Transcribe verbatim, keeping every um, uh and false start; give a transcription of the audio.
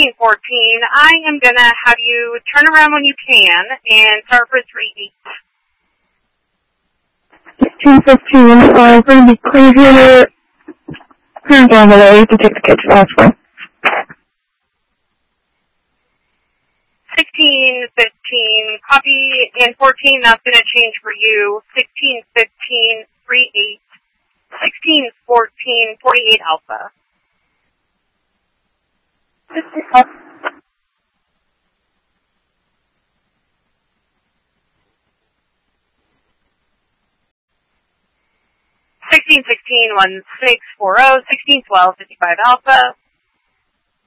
sixteen fourteen, I am going to have you turn around when you can and start for three eight. sixteen fifteen, uh, we're going to be crazy here. Turn down the way, you can take the kids last way. sixteen fifteen, copy, and fourteen, that's going to change for you. sixteen fifteen, three eight. sixteen fourteen, forty-eight Alpha. sixteen sixteen, one six four zero, sixteen twelve, fifty-five Alpha.